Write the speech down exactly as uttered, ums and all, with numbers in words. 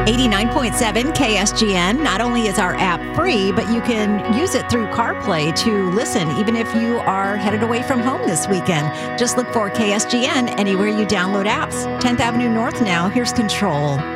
eighty-nine point seven K S G N. Not only is our app free, but you can use it through CarPlay to listen, even if you are headed away from home this weekend. Just look for K S G N anywhere you download apps. tenth Avenue North now. Here's Control.